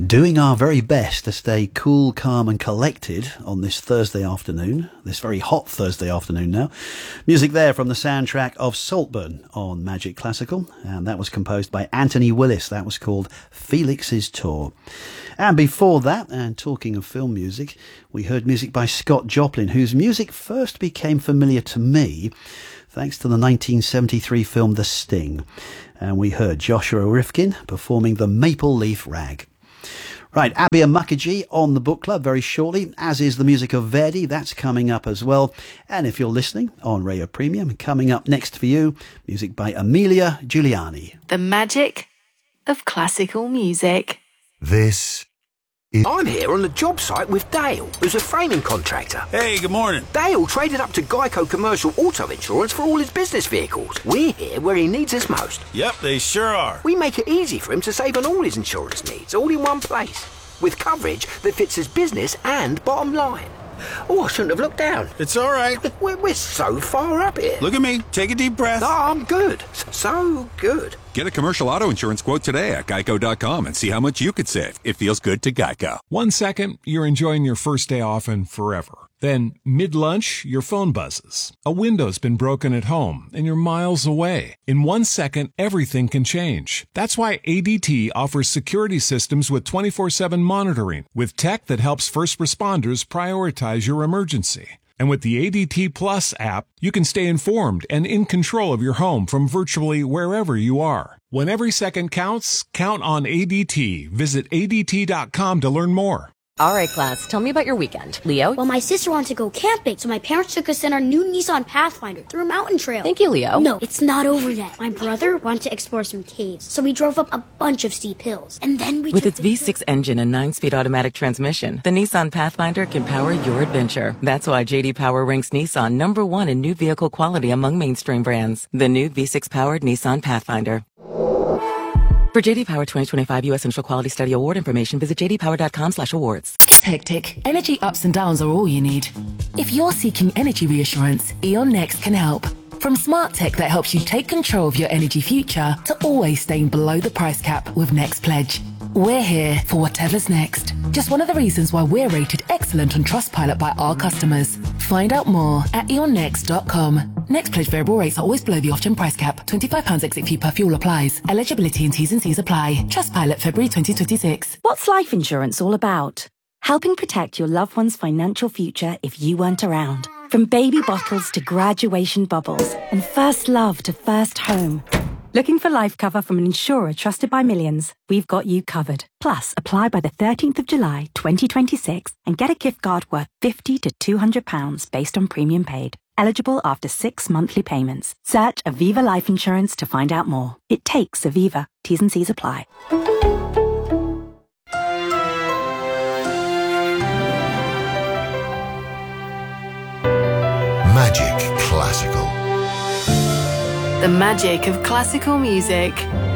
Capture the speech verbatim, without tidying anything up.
Doing our very best to stay cool, calm and collected on this Thursday afternoon, this very hot Thursday afternoon now. Music there from the soundtrack of Saltburn on Magic Classical, and that was composed by Anthony Willis. That was called Felix's Tour. And before that, and talking of film music, we heard music by Scott Joplin, whose music first became familiar to me thanks to the nineteen seventy-three film The Sting. And we heard Joshua Rifkin performing the Maple Leaf Rag. Right, Abia Mukherjee on the book club very shortly, as is the music of Verdi. That's coming up as well. And if you're listening on Radio Premium, coming up next for you, music by Amelia Giuliani. The magic of classical music. This I'm here on the job site with Dale, who's a framing contractor. Hey, good morning. Dale traded up to Geico Commercial Auto Insurance for all his business vehicles. We're here where he needs us most. Yep, they sure are. We make it easy for him to save on all his insurance needs, all in one place, with coverage that fits his business and bottom line. Oh, I shouldn't have looked down. It's all right. We're, we're so far up here. Look at me. Take a deep breath. No, I'm good. So good. Get a commercial auto insurance quote today at geico dot com and see how much you could save. It feels good to Geico. One second, you're enjoying your first day off and forever. Then, mid-lunch, your phone buzzes. A window's been broken at home, and you're miles away. In one second, everything can change. That's why A D T offers security systems with twenty-four seven monitoring, with tech that helps first responders prioritize your emergency. And with the A D T Plus app, you can stay informed and in control of your home from virtually wherever you are. When every second counts, count on A D T. Visit A D T dot com to learn more. All right, class, tell me about your weekend. Leo? Well, my sister wanted to go camping, so my parents took us in our new Nissan Pathfinder through a mountain trail. Thank you, Leo. No, it's not over yet. My brother wanted to explore some caves, so we drove up a bunch of steep hills. And then we With took its V six engine and nine-speed automatic transmission, the Nissan Pathfinder can power your adventure. That's why J D Power ranks Nissan number one in new vehicle quality among mainstream brands. The new V six-powered Nissan Pathfinder. For J D Power twenty twenty-five U S Central Quality Study Award information, visit j d power dot com slash awards. Hectic. Energy ups and downs are all you need. If you're seeking energy reassurance, E.ON Next can help. From smart tech that helps you take control of your energy future to always staying below the price cap with Next Pledge. We're here for whatever's next. Just one of the reasons why we're rated excellent on Trustpilot by our customers. Find out more at e on next dot com. Next Pledge variable rates are always below the off-gen price cap. twenty-five pounds exit fee per fuel applies. Eligibility and T's and C's apply. Trustpilot February twenty twenty-six. What's life insurance all about? Helping protect your loved one's financial future if you weren't around. From baby bottles to graduation bubbles and first love to first home. Looking for life cover from an insurer trusted by millions? We've got you covered. Plus, apply by the thirteenth of July, twenty twenty-six and get a gift card worth fifty to two hundred pounds based on premium paid. Eligible after six monthly payments. Search Aviva Life Insurance to find out more. It takes Aviva. T's and C's apply. Magic Classical. The magic of classical music.